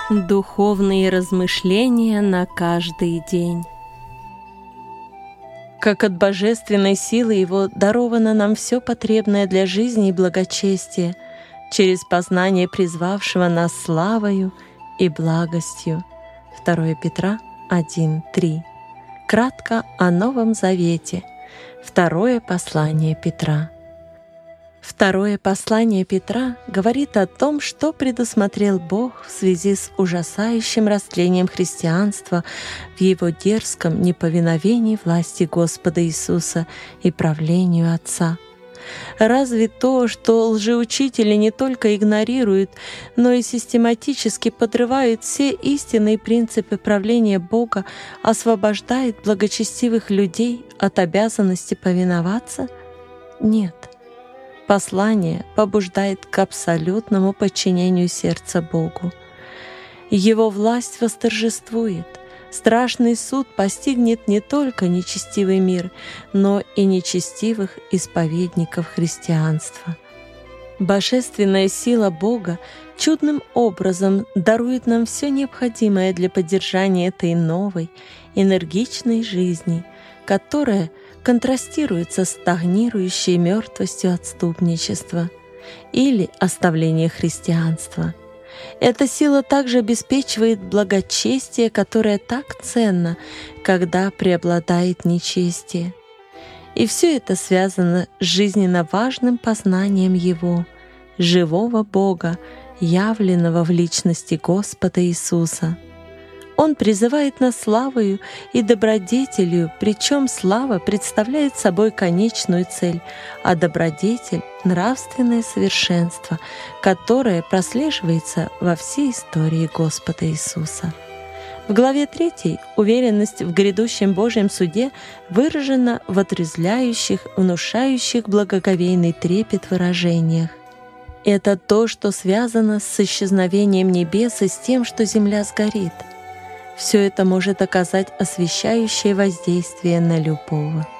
Духовные размышления на каждый день. Как от божественной силы Его даровано нам все потребное для жизни и благочестия через познание призвавшего нас славою и благостью. 2 Петра 1:3. Кратко о Новом Завете. Второе послание Петра. Второе послание Петра говорит о том, что предусмотрел Бог в связи с ужасающим растлением христианства в его дерзком неповиновении власти Господа Иисуса и правлению Отца. Разве то, что лжеучители не только игнорируют, но и систематически подрывают все истинные принципы правления Бога, освобождает благочестивых людей от обязанности повиноваться? Нет. Послание побуждает к абсолютному подчинению сердца Богу. Его власть восторжествует. Страшный суд постигнет не только нечестивый мир, но и нечестивых исповедников христианства. Божественная сила Бога чудным образом дарует нам все необходимое для поддержания этой новой, энергичной жизни, которая контрастирует со стагнирующей мертвостью отступничества или оставления христианства. Эта сила также обеспечивает благочестие, которое так ценно, когда преобладает нечестие. И все это связано с жизненно важным познанием Его, живого Бога, явленного в личности Господа Иисуса. Он призывает нас славою и добродетелью, причем слава представляет собой конечную цель, а добродетель — нравственное совершенство, которое прослеживается во всей истории Господа Иисуса. В главе 3 уверенность в грядущем Божьем суде выражена в отрезвляющих, внушающих благоговейный трепет выражениях. Это то, что связано с исчезновением небес и с тем, что земля сгорит. Все это может оказать освещающее воздействие на любого.